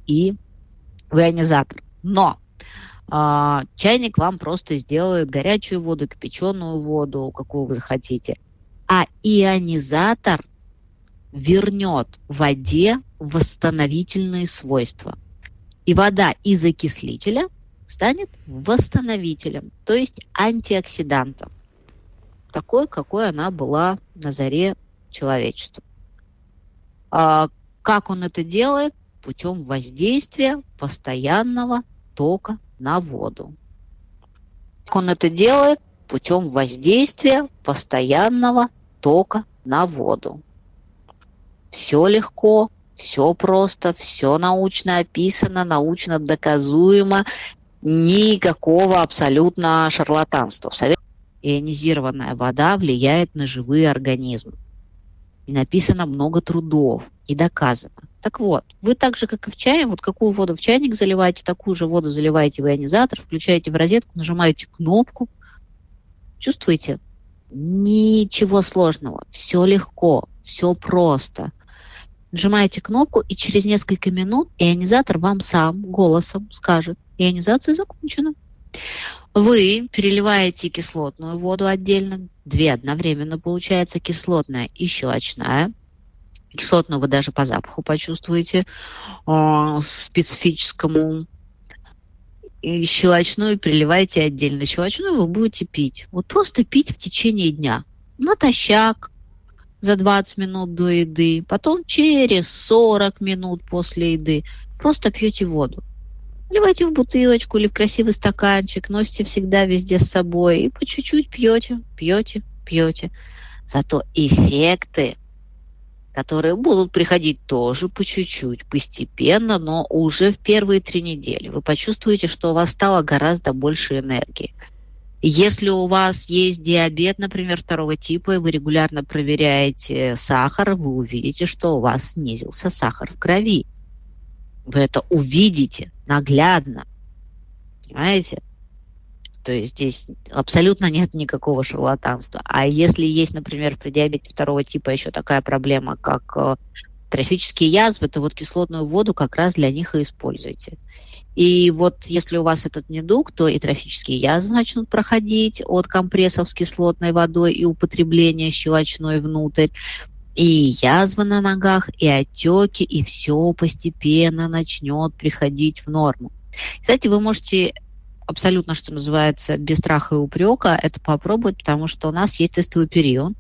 и в ионизатор. Но чайник вам просто сделает горячую воду, кипяченую воду, какую вы захотите. А ионизатор вернет воде восстановительные свойства. И вода из окислителя станет восстановителем, то есть антиоксидантом. Такой, какой она была на заре человечества. Как он это делает? Путем воздействия постоянного тока на воду. Как он это делает? Путем воздействия постоянного тока на воду. Все легко, все просто, все научно описано, научно доказуемо, никакого абсолютно шарлатанства. Ионизированная вода влияет на живые организмы. И написано много трудов, и доказано. Так вот, вы так же, как и в чае, вот какую воду в чайник заливаете, такую же воду заливаете в ионизатор, включаете в розетку, нажимаете кнопку. Чувствуете? Ничего сложного. Все легко, все просто. Нажимаете кнопку, и через несколько минут ионизатор вам сам голосом скажет: ионизация закончена. Вы переливаете кислотную воду отдельно, 2 одновременно получается, кислотная и щелочная. Кислотную вы даже по запаху почувствуете, специфическому. И щелочную переливаете отдельно. Щелочную вы будете пить. Вот просто пить в течение дня. Натощак за 20 минут до еды, потом через 40 минут после еды. Просто пьете воду. Наливайте в бутылочку или в красивый стаканчик, носите всегда везде с собой и по чуть-чуть пьете. Зато эффекты, которые будут приходить тоже по чуть-чуть, постепенно, но уже в первые 3 недели, вы почувствуете, что у вас стало гораздо больше энергии. Если у вас есть диабет, например, 2 типа, и вы регулярно проверяете сахар, вы увидите, что у вас снизился сахар в крови. Вы это увидите наглядно. Понимаете? То есть здесь абсолютно нет никакого шарлатанства. А если есть, например, при диабете 2 типа еще такая проблема, как трофические язвы, то вот кислотную воду как раз для них и используйте. И вот если у вас этот недуг, то и трофические язвы начнут проходить от компрессов с кислотной водой и употребления щелочной внутрь. И язвы на ногах, и отеки, и все постепенно начнет приходить в норму. Кстати, вы можете абсолютно, что называется, без страха и упрека это попробовать, потому что у нас есть тестовый период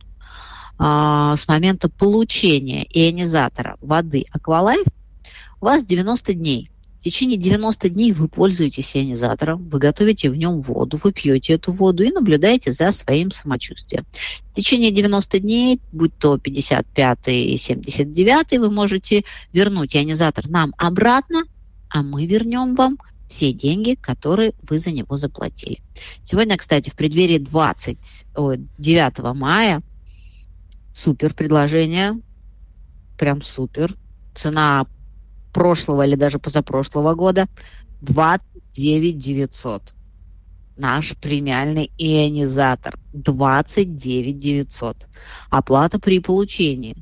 с момента получения ионизатора воды Aqualife. У вас 90 дней. В течение 90 дней вы пользуетесь ионизатором, вы готовите в нем воду, вы пьете эту воду и наблюдаете за своим самочувствием. В течение 90 дней, будь то 55-й и 79-й, вы можете вернуть ионизатор нам обратно, а мы вернем вам все деньги, которые вы за него заплатили. Сегодня, кстати, в преддверии 9 мая супер предложение, прям супер. Цена прошлого или даже позапрошлого года 29 900. Наш премиальный ионизатор 29 900. Оплата при получении.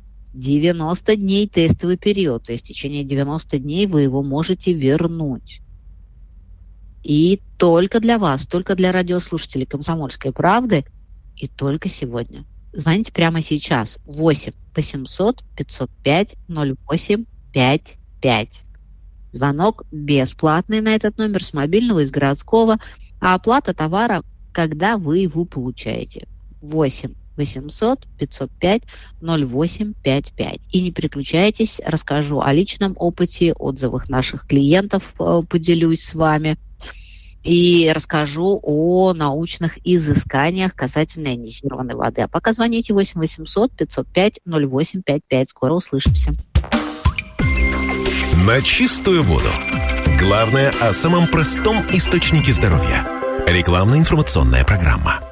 90 дней тестовый период, то есть в течение 90 дней вы его можете вернуть. И только для вас, только для радиослушателей «Комсомольской правды» и только сегодня. Звоните прямо сейчас. 8 800 505 08 55. Звонок бесплатный на этот номер с мобильного, из городского, а оплата товара, когда вы его получаете. 8 800 505 08 55. И не переключайтесь, расскажу о личном опыте, отзывах наших клиентов, поделюсь с вами. И расскажу о научных изысканиях касательно ионизированной воды. А пока звоните 8 800 505 08 55. Скоро услышимся. На чистую воду. Главное о самом простом источнике здоровья. Рекламно-информационная программа.